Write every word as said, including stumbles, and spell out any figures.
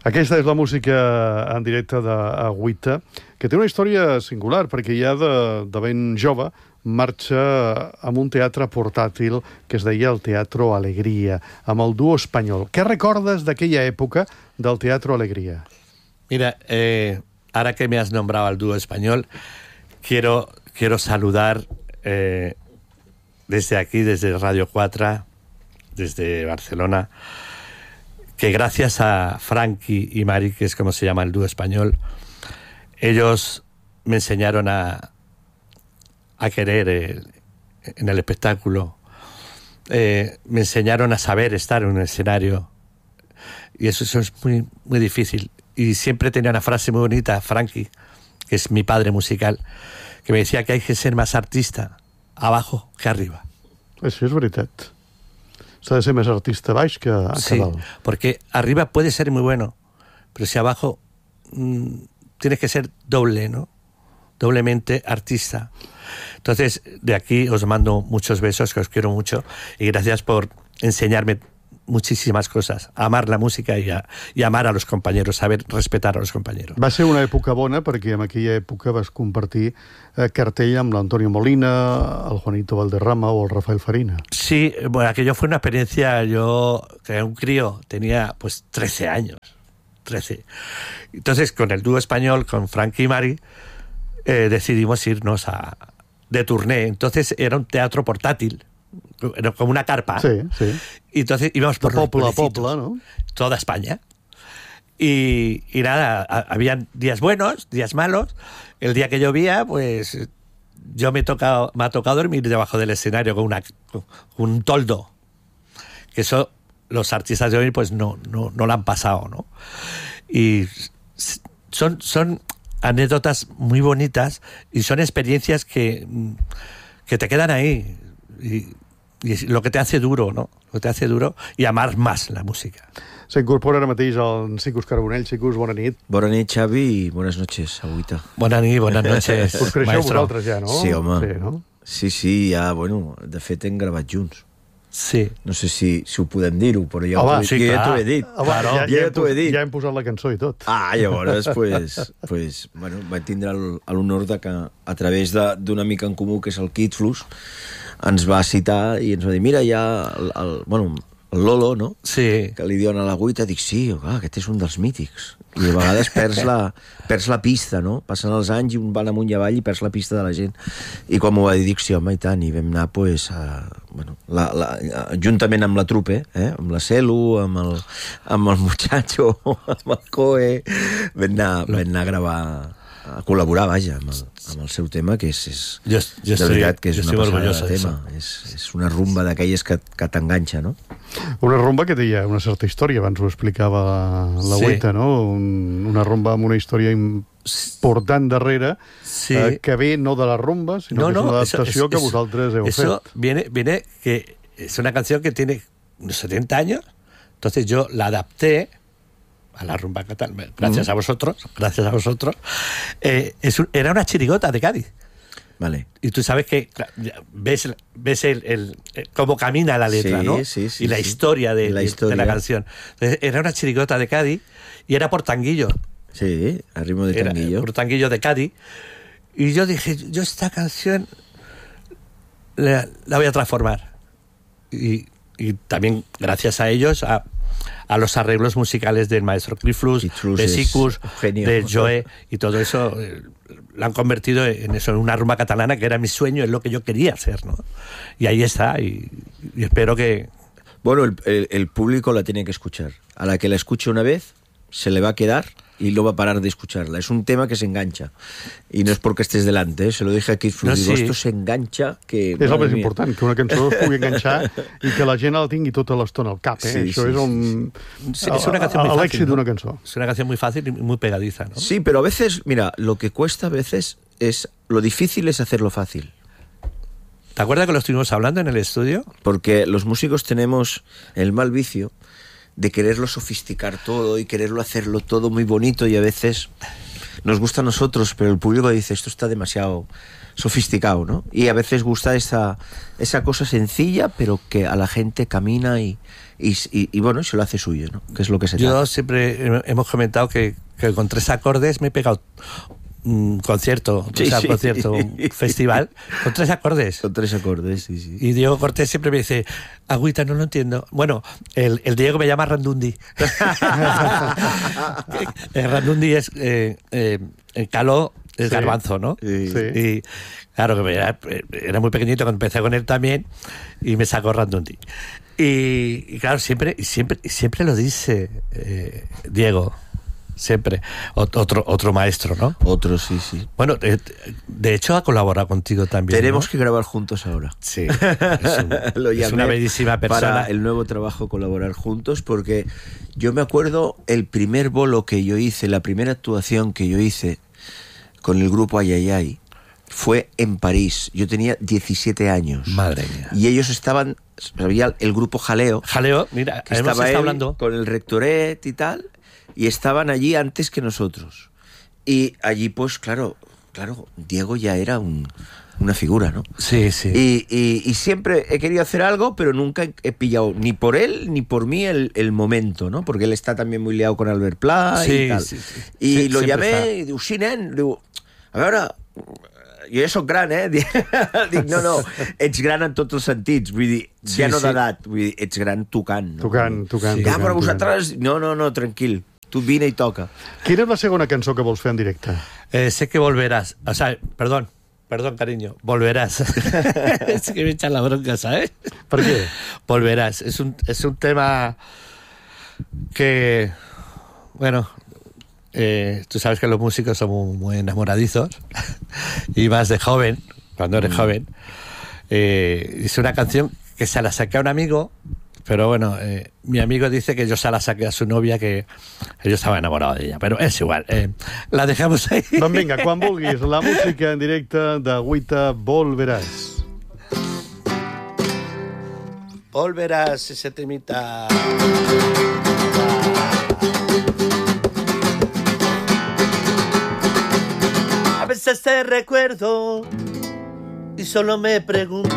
Aquesta és la música en directe d'Agüita, que té una història singular, perquè ja de, de ben jove marxa amb un teatre portàtil que es deia el Teatro Alegría, amb el dúo espanyol. Què recordes d'aquella època del Teatro Alegría? Mira, eh, ahora que me has nombrado al dúo español, quiero, quiero saludar eh, desde aquí, desde Radio cuatro, desde Barcelona, que gracias a Frankie y Mari, que es como se llama el dúo español, ellos me enseñaron a, a querer eh, en el espectáculo, eh, me enseñaron a saber estar en un escenario, y eso, eso es muy, muy difícil. Y siempre tenía una frase muy bonita, Frankie, que es mi padre musical, que me decía que hay que ser más artista abajo que arriba. Això és veritat. S'ha de ser més artista baix que a sí, dalt. Porque arriba puede ser muy bueno, pero si abajo mmm, tienes que ser doble, ¿no? Doblemente artista. Entonces, de aquí os mando muchos besos, que os quiero mucho, y gracias por enseñarme muchísimas cosas, amar la música y, a, y amar a los compañeros, saber respetar a los compañeros. Va ser una època bona perquè en aquella època vas compartir eh, cartell amb l'Antonio Molina, el Juanito Valderrama o el Rafael Farina. Sí, bueno, aquello fue una experiencia. Yo, que era un crío, tenía pues trece años, trece. Entonces, con el dúo español, con Frankie y Mari, eh, decidimos irnos a, de turné. Entonces era un teatro portátil, como una carpa. Sí, sí. Y entonces íbamos por los pueblecitos, ¿no? Toda España. Y, y nada, a, habían días buenos, días malos. El día que llovía, pues yo me, he tocado, me ha tocado dormir debajo del escenario con, una, con un toldo. Que eso los artistas de hoy pues no, no, no lo han pasado, ¿no? Y son, son anécdotas muy bonitas y son experiencias que, que te quedan ahí. Y, y es lo que te hace duro, ¿no? Lo que te hace duro y amar más la música. S'incorpora ara mateix el Cicus Carbonell. Cicus, bona nit. Bona nit, Xavi, i bones noches, Agüita. Bona nit, bones noches, Us coneixeu vosaltres ja, no? Sí, home. Sí, no? Sí, sí, ja, bueno, de fet hem gravat junts. Sí. No sé si, si ho podem dir-ho, però ja, Home, ho, sí, ja t'ho clar. he dit. Home, Claro, ja, ja, ja, t'ho he dit. Ja hem posat la cançó i tot. Ah, llavors, pues, pues, bueno, vaig tindre l'honor de que a través d'un amic en comú, que és el Kid Flus, ens va citar i ens va dir, mira, ja el, el, bueno, el Lolo, no? Sí. Que li diuen a l'Agüita, dic, sí, ah, aquest és un dels mítics. I a vegades perds la, perds la pista, no? Passen els anys i un van amunt i avall i perds la pista de la gent. I quan m'ho va dir, dic, sí, home, i tant, i vam anar, pues, a, bueno, la, la, juntament amb la trupe, eh? Amb la Celu, amb el, amb el Muchacho, amb el Coe, vam anar, vam anar a gravar, a col·laborar, vaja, amb el, amb el seu tema, que és, és jo, jo de veritat que és una passada de tema. És, és una rumba d'aquelles que, que t'enganxa, no? Una rumba que deia una certa història, abans ho explicava l'Agüita, sí. No? Un, una rumba amb una història important darrere, sí. eh, que ve no de la rumba, sinó no, que és no, una adaptació eso, que eso, vosaltres heu eso fet. Viene, viene que es una canción que tiene unos setenta años, entonces yo la adapté a la rumba catalana, gracias mm. a vosotros, gracias a vosotros. Eh, es un, era una chirigota de Cádiz. Vale. Y tú sabes que ves, ves el, el, el cómo camina la letra, sí, ¿no? Sí, sí, y la, sí. historia, de, la historia de la canción. Entonces, era una chirigota de Cádiz y era por tanguillo. Sí, a ritmo de tanguillo. Era por tanguillo de Cádiz. Y yo dije, yo esta canción la, la voy a transformar. Y, y también gracias a ellos, a a los arreglos musicales del maestro Kid Flus, de Cicus, de Joe, y todo eso eh, lo han convertido en eso, en una rumba catalana que era mi sueño, es lo que yo quería hacer, ¿no? Y ahí está, y, y espero que... Bueno, el, el, el público la tiene que escuchar. A la que la escuche una vez, se le va a quedar y no va a parar de escucharla. Es un tema que se engancha. Y no es porque estés delante, ¿eh? Se lo dije a Kid Flus. No, digo, sí. esto se engancha que... És el més important, que una cançó es pugui enganxar i que la gent la tingui tota l'estona al cap, eh? Sí, Això sí, és un... Sí, es una canción muy fácil, l'èxit ¿no? d'una cançó. Es una canción muy fácil y muy pegadiza, ¿no? Sí, pero a veces, mira, lo que cuesta a veces es... Lo difícil es hacerlo fácil. ¿Te acuerdas que lo estuvimos hablando en el estudio? Porque los músicos tenemos el mal vicio de quererlo sofisticar todo y quererlo hacerlo todo muy bonito y a veces nos gusta a nosotros, pero el público dice, esto está demasiado sofisticado, ¿no? Y a veces gusta esa, esa cosa sencilla, pero que a la gente camina y, y, y, y bueno, se lo hace suyo, ¿no? Que es lo que se Yo trata. siempre hemos comentado que, que con tres acordes me he pegado un concierto, Sí, o sea, sí. un concierto, un festival, con tres acordes. Con tres acordes, sí, sí. Y Diego Cortés siempre me dice, agüita, no lo entiendo. Bueno, el, el Diego me llama Randundi. El Randundi es eh, eh, el caló, el Sí. garbanzo, ¿no? Sí. Sí. Y claro, que era, era muy pequeñito cuando empecé con él también y me sacó Randundi. Y, y claro, siempre, siempre, siempre lo dice eh, Diego, siempre. Ot- Otro, otro maestro, ¿no? Otro, sí, sí. Bueno, eh, de hecho ha colaborado contigo también. Tenemos ¿no? que grabar juntos ahora. Sí, es, un- Lo es llamé una bellísima persona. para el nuevo trabajo colaborar juntos, porque yo me acuerdo el primer bolo que yo hice, la primera actuación que yo hice con el grupo Ayayay fue en París. Yo tenía diecisiete años. Madre mía. Y ellos estaban, había el grupo Jaleo, Jaleo, mira, que hemos estaba estado él hablando. con el rectoret y tal, y estaban allí antes que nosotros. Y allí, pues, claro, claro, Diego ya era un, una figura, ¿no? Sí, sí. Y, y, y siempre he querido hacer algo, pero nunca he, he pillado ni por él ni por mí el, el momento, ¿no? Porque él está también muy liado con Albert Pla Sí, y tal. sí, sí. Y Sí, lo siempre llamé está. y digo, sí, nen, digo, a veure, jo ja soc gran, eh? Dic, no, no, ets gran en tots els sentits, vull dir, Sí, ja no sí. d'edat, vull dir, ets gran tocant. No? Tocant, tocant, Ja, tocant, però tocant. vosaltres... No, no, no, tranquil, tu vine i toca. Quina és la segona cançó que vols fer en directe? Eh, sé que volverás. O sea, perdón, perdón, cariño. Volverás. Es que me echan la bronca, ¿sabes? Per què? Volverás. Es un, es un tema que, bueno, eh, tú sabes que los músicos somos muy enamoradizos y más de joven, cuando eres joven. Eh, es una canción que se la saqué a un amigo, pero bueno, eh, mi amigo dice que yo se la saqué a su novia, que yo estaba enamorado de ella, pero es igual. Eh, la dejamos ahí. Doncs vinga, quan vulguis, la música en directe d'Agüita Volveràs. Volverás ese temita. A veces te recuerdo y solo me pregunto